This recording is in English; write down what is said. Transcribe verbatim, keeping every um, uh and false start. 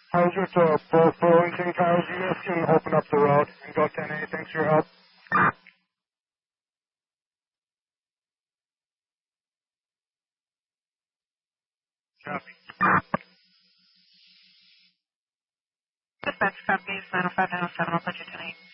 How's your uh, Bur- Burlington cars? You guys can open up the road and go ten A. Thanks for your help. Copy. Dispatch, copy, nine oh five, nine oh seven, I'll put you ten eight.